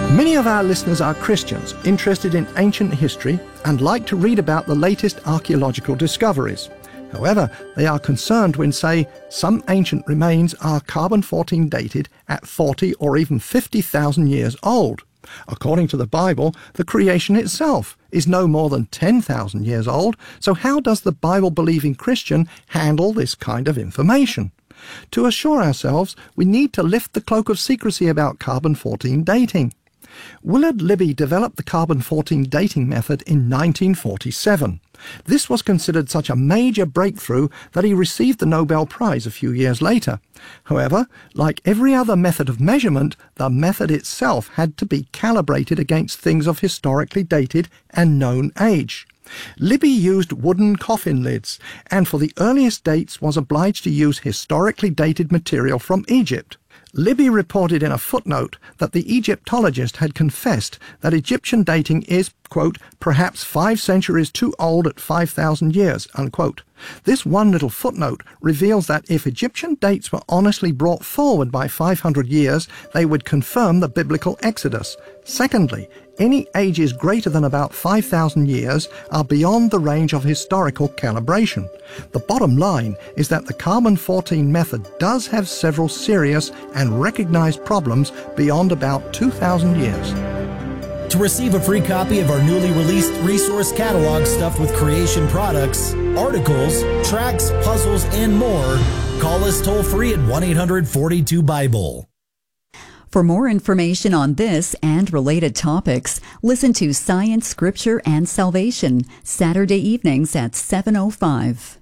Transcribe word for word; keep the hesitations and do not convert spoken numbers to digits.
Many of our listeners are Christians interested in ancient history and like to read about the latest archaeological discoveries. However, they are concerned when, say, some ancient remains are carbon fourteen dated at forty or even fifty thousand years old. According to the Bible, the creation itself is no more than ten thousand years old, so how does the Bible-believing Christian handle this kind of information? To assure ourselves, we need to lift the cloak of secrecy about carbon fourteen dating. Willard Libby developed the carbon fourteen dating method in nineteen forty-seven. This was considered such a major breakthrough that he received the Nobel Prize a few years later. However, like every other method of measurement, the method itself had to be calibrated against things of historically dated and known age. Libby used wooden coffin lids, and for the earliest dates was obliged to use historically dated material from Egypt. Libby reported in a footnote that the Egyptologist had confessed that Egyptian dating is, quote, perhaps five centuries too old at five thousand years, unquote. This one little footnote reveals that if Egyptian dates were honestly brought forward by five hundred years, they would confirm the biblical Exodus. Secondly, any ages greater than about five thousand years are beyond the range of historical calibration. The bottom line is that the carbon fourteen method does have several serious and recognized problems beyond about two thousand years. To receive a free copy of our newly released resource catalog stuffed with creation products, articles, tracks, puzzles, and more, call us toll-free at one eight hundred forty-two Bible. For more information on this and related topics, listen to Science, Scripture, and Salvation, Saturday evenings at seven oh five.